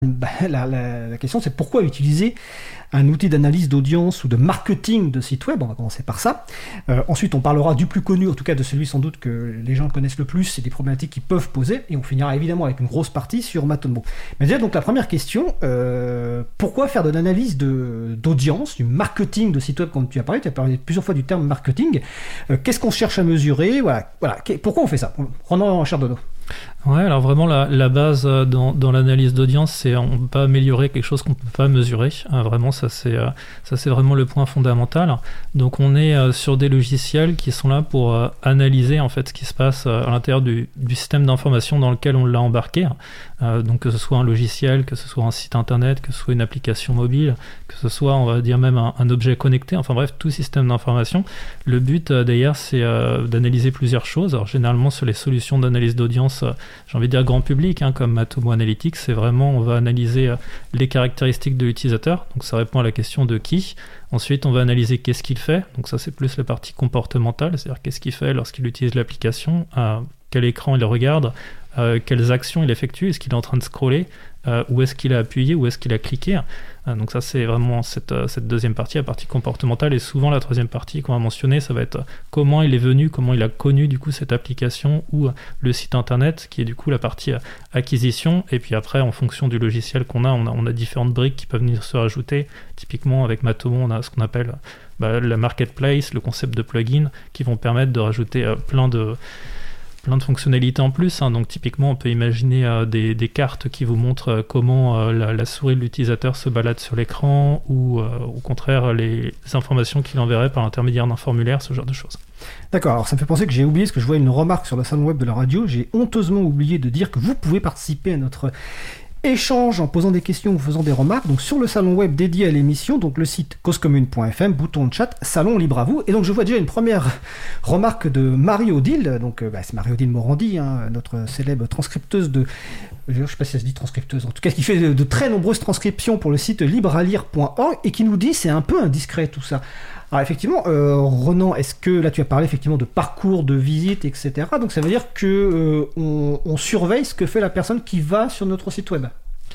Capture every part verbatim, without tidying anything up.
Bah, la, la, la question, c'est pourquoi utiliser un outil d'analyse d'audience ou de marketing de site web. On va commencer par ça. Euh, ensuite, on parlera du plus connu, en tout cas de celui sans doute que les gens connaissent le plus, et des problématiques qu'ils peuvent poser. Et on finira évidemment avec une grosse partie sur Matomo. Mais déjà, donc la première question, euh, pourquoi faire de l'analyse de, d'audience, du marketing de site web, comme tu as parlé, tu as parlé plusieurs fois du terme marketing. Euh, qu'est-ce qu'on cherche à mesurer? Voilà, voilà. Pourquoi on fait ça? Ronan Chardonneau. Ouais, alors vraiment la, la base dans, dans l'analyse d'audience, c'est on ne peut pas améliorer quelque chose qu'on ne peut pas mesurer. Euh, vraiment, ça c'est, euh, ça c'est vraiment le point fondamental. Donc on est euh, sur des logiciels qui sont là pour euh, analyser en fait ce qui se passe euh, à l'intérieur du, du système d'information dans lequel on l'a embarqué. Euh, donc que ce soit un logiciel, que ce soit un site internet, que ce soit une application mobile, que ce soit on va dire même un, un objet connecté, enfin bref, tout système d'information. Le but euh, d'ailleurs c'est euh, d'analyser plusieurs choses. Alors généralement sur les solutions d'analyse d'audience, euh, j'ai envie de dire grand public, hein, comme Matomo Analytics, c'est vraiment on va analyser euh, les caractéristiques de l'utilisateur, donc ça répond à la question de qui. Ensuite on va analyser qu'est-ce qu'il fait, donc ça c'est plus la partie comportementale, c'est-à-dire qu'est-ce qu'il fait lorsqu'il utilise l'application, euh, quel écran il regarde, Euh, quelles actions il effectue, est-ce qu'il est en train de scroller, euh, où est-ce qu'il a appuyé, où est-ce qu'il a cliqué. Euh, donc ça c'est vraiment cette, euh, cette deuxième partie, la partie comportementale, et souvent la troisième partie qu'on va mentionner, ça va être comment il est venu, comment il a connu du coup cette application ou euh, le site internet, qui est du coup la partie euh, acquisition. Et puis après, en fonction du logiciel qu'on a, on a, on a différentes briques qui peuvent venir se rajouter. Typiquement avec Matomo, on a ce qu'on appelle bah, la marketplace, le concept de plugin, qui vont permettre de rajouter euh, plein de plein de fonctionnalités en plus, hein. Donc typiquement on peut imaginer euh, des, des cartes qui vous montrent euh, comment euh, la, la souris de l'utilisateur se balade sur l'écran, ou euh, au contraire les, les informations qu'il enverrait par l'intermédiaire d'un formulaire, ce genre de choses. D'accord, alors ça me fait penser que j'ai oublié, parce que je vois une remarque sur le salon web de la radio, j'ai honteusement oublié de dire que vous pouvez participer à notre échange en posant des questions ou faisant des remarques, donc sur le salon web dédié à l'émission, donc le site causecommune point f m, bouton de chat, salon libre à vous. Et donc je vois déjà une première remarque de Marie-Odile, donc bah, c'est Marie-Odile Morandi, hein, notre célèbre transcripteuse de... Je ne sais pas si ça se dit transcripteuse, en tout cas qui fait de, de très nombreuses transcriptions pour le site libre à lire point org, et qui nous dit c'est un peu indiscret tout ça. Alors effectivement, euh, Ronan, est-ce que là tu as parlé effectivement de parcours, de visite, et cetera. Donc ça veut dire que euh, on, on surveille ce que fait la personne qui va sur notre site web.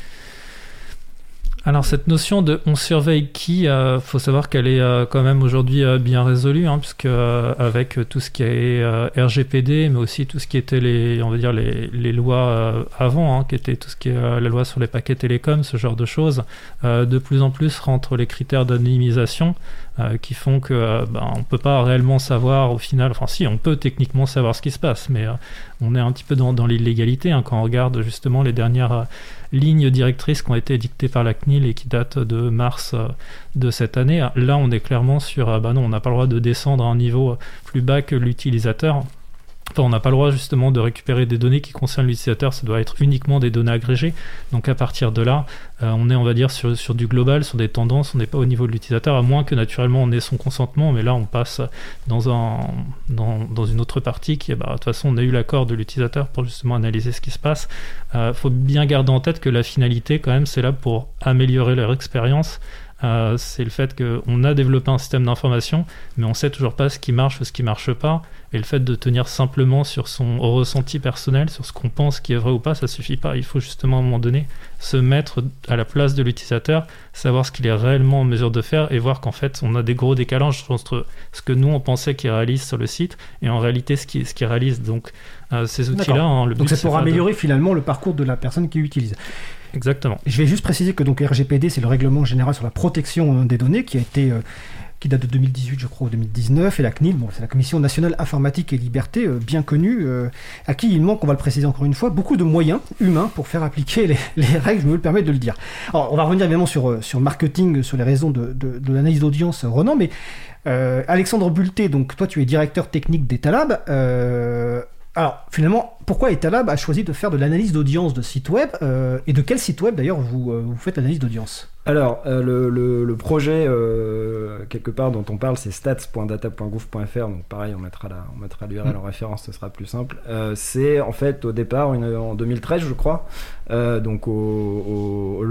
Alors cette notion de on surveille qui, euh, faut savoir qu'elle est euh, quand même aujourd'hui euh, bien résolue, hein, puisque euh, avec tout ce qui est euh, R G P D, mais aussi tout ce qui était les, on va dire les, les lois euh, avant, hein, qui était tout ce qui est euh, la loi sur les paquets télécoms, ce genre de choses, euh, de plus en plus rentrent les critères d'anonymisation euh, qui font que euh, ben, on peut pas réellement savoir au final, enfin si, on peut techniquement savoir ce qui se passe, mais euh, on est un petit peu dans, dans l'illégalité, hein, quand on regarde justement les dernières euh, lignes directrices qui ont été dictées par la C N I L et qui datent de mars euh, de cette année. Là, on est clairement sur, euh, bah non, on n'a pas le droit de descendre à un niveau plus bas que l'utilisateur. Enfin, on n'a pas le droit justement de récupérer des données qui concernent l'utilisateur, ça doit être uniquement des données agrégées. Donc à partir de là, euh, on est, on va dire, sur, sur du global, sur des tendances, on n'est pas au niveau de l'utilisateur, à moins que naturellement on ait son consentement, mais là on passe dans, un, dans, dans une autre partie qui est, bah, de toute façon on a eu l'accord de l'utilisateur pour justement analyser ce qui se passe. Il euh, faut bien garder en tête que la finalité quand même c'est là pour améliorer leur expérience. Euh, c'est le fait qu'on a développé un système d'information, mais on sait toujours pas ce qui marche ou ce qui marche pas, et le fait de tenir simplement sur son ressenti personnel, sur ce qu'on pense qui est vrai ou pas, ça suffit pas. Il faut justement à un moment donné se mettre à la place de l'utilisateur, savoir ce qu'il est réellement en mesure de faire, et voir qu'en fait on a des gros décalages entre ce que nous on pensait qu'il réalise sur le site et en réalité ce qu'il ce qu'il réalise. Donc euh, ces outils-là, hein, le but, donc c'est pour c'est améliorer de... finalement le parcours de la personne qui l'utilise. Exactement. Je vais juste préciser que donc R G P D, c'est le règlement général sur la protection des données qui a été euh, qui date de deux mille dix-huit, je crois, ou deux mille dix-neuf, et la C N I L, bon, c'est la Commission nationale informatique et liberté, euh, bien connue, euh, à qui il manque, on va le préciser encore une fois, beaucoup de moyens humains pour faire appliquer les, les règles, je me le permets de le dire. Alors, on va revenir évidemment sur, sur marketing, sur les raisons de, de, de l'analyse d'audience, Ronan, mais euh, Alexandre Bulté, donc toi tu es directeur technique d'Etalab, euh, alors finalement, pourquoi Etalab a choisi de faire de l'analyse d'audience de site web, euh, et de quel site web d'ailleurs vous, euh, vous faites l'analyse d'audience ? Alors, euh, le, le, le projet, euh, quelque part, dont on parle, c'est stats point data point gouv point f r, donc pareil, on mettra, la, on mettra l'U R L mmh. en référence, ce sera plus simple. Euh, c'est en fait, au départ, une, en deux mille treize, je crois, euh, donc au, au,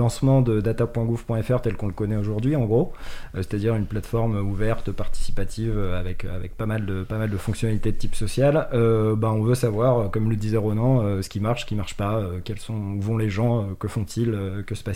lancement de data point gouv point f r tel qu'on le connaît aujourd'hui, en gros, euh, c'est-à-dire une plateforme ouverte, participative, euh, avec, avec pas, mal de, pas mal de fonctionnalités de type social, euh, bah, on veut savoir, comme le disait Ronan, euh, ce qui marche, ce qui marche pas, euh, quels sont, où vont les gens, euh, que font-ils, euh, que se passe